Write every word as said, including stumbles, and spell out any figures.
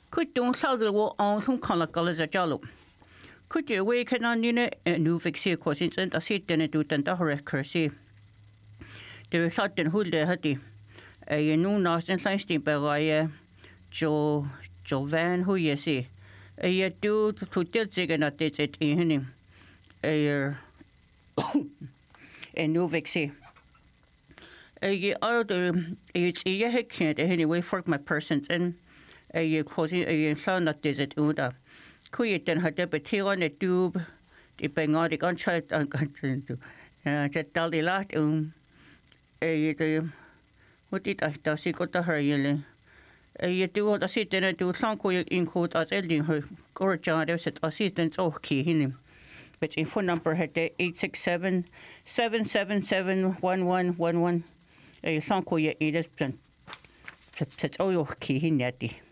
Could don't south the war on some color colors a jallow. Could you wake on you new vixie cosins and a seat then do than the horror there is hot and hold the hutty. A new nast and Leinstein by Joe Joe Van who you see. A do to tell sig and at it in him. A a new vixie. A other it's a head can't anyway for my persons and a causing a sound that is it uda. Quit and had a tail on a tube, the pengotic on child and continue to tell the lot um a what did I does he got to her yelling. A do what I sit and do some in quote as ending her gorgeous there's assistance okay him. But in phone number had the eight six seven seven seven seven one one one one. A song called it is plant. That's all your key in that.